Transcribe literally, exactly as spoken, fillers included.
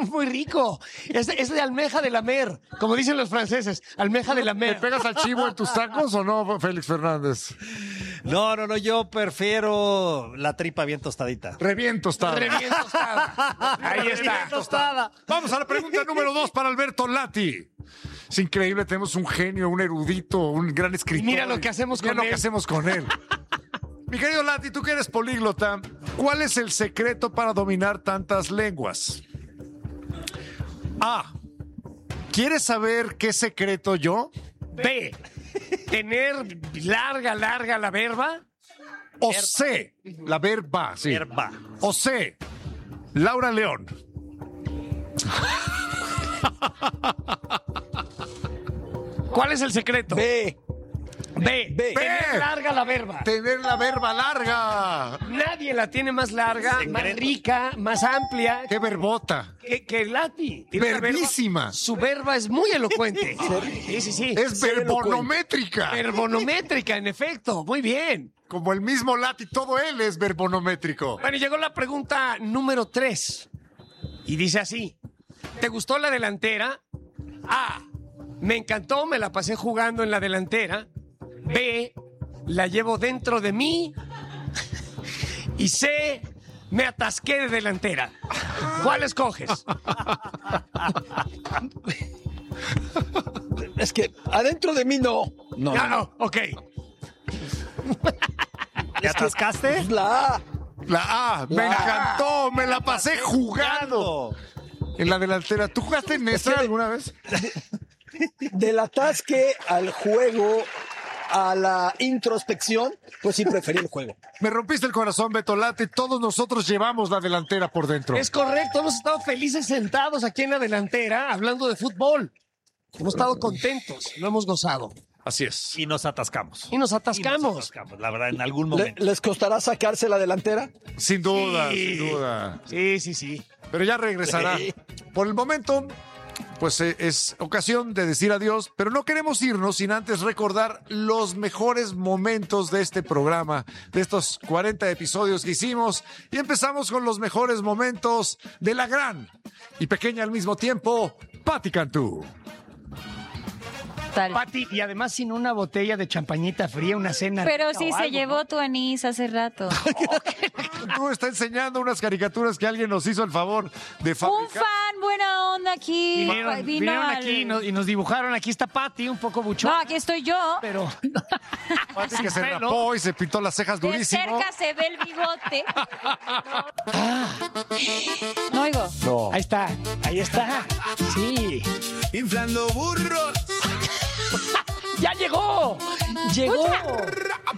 muy rico. Es, es de almeja de la mer, como dicen los franceses, almeja de la ¿Le mer. pegas al chivo en tus tacos o no, Félix Fernández? No, no, no, yo prefiero la tripa bien tostadita. Reviento está. Re bien tostada. Ahí está. Tostada. Vamos a la pregunta número dos para Alberto Lati. Es increíble, tenemos un genio, un erudito, un gran escritor. Y mira lo que hacemos Mira con lo él. que hacemos con él. Mi querido Lati, tú que eres políglota, ¿cuál es el secreto para dominar tantas lenguas? A. ¿Quieres saber qué secreto yo? B, tener larga, larga la verba. O C. La verba, sí. Verba. O C. Laura León. ¿Cuál es el secreto? B. B, B. tener B. larga la verba. Tener la verba larga. Nadie la tiene más larga, Secreto. más rica, más amplia Qué verbota. que, que Lati. Tiene una verba- Verbísima. Su verba es muy elocuente. Sí, sí, sí. Es verbonométrica. Verbonométrica, en efecto. Muy bien. Como el mismo Lati, todo él es verbonométrico. Bueno, llegó la pregunta número tres. Y dice así. ¿Te gustó la delantera? A. Me encantó, me la pasé jugando en la delantera. B. La llevo dentro de mí. Y C. Me atasqué de delantera. ¿Cuál escoges? Es que adentro de mí no. No, No, no, ok. ¿Te atascaste? Es la A. La A, me encantó, me la pasé jugando en la delantera. ¿Tú jugaste en esa alguna vez? Del atasque al juego, a la introspección, pues sí preferí el juego. Me rompiste el corazón, Beto Lati. Todos nosotros llevamos la delantera por dentro. Es correcto, hemos estado felices sentados aquí en la delantera hablando de fútbol. Hemos estado contentos, lo hemos gozado. Así es. Y nos atascamos. Y nos Y atascamos. nos atascamos, la verdad, en algún ¿Le- momento. ¿Les costará sacarse la delantera? Sin duda, Sí. sin duda. Sí, sí, sí. Pero ya regresará. Sí. Por el momento, pues eh, es ocasión de decir adiós, pero no queremos irnos sin antes recordar los mejores momentos de este programa, de estos cuarenta episodios que hicimos. Y empezamos con los mejores momentos de la gran y pequeña al mismo tiempo, Pati Cantú. Tal. Pati, y además sin una botella de champañita fría, una cena. Pero rica sí o se algo, llevó ¿no? tu anís hace rato. Tú está enseñando unas caricaturas que alguien nos hizo el favor de Un fabricar. fan buena onda aquí. Vinieron, Vino vinieron al- aquí y nos, y nos dibujaron. Aquí está Pati, un poco buchón. No, aquí estoy yo. Pero. Pati que se pelo. rapó y se pintó las cejas De durísimo. cerca se ve el bigote. No oigo. No. Ahí está, ahí está. Sí. Inflando burros. ¡Ya llegó! ¡Llegó!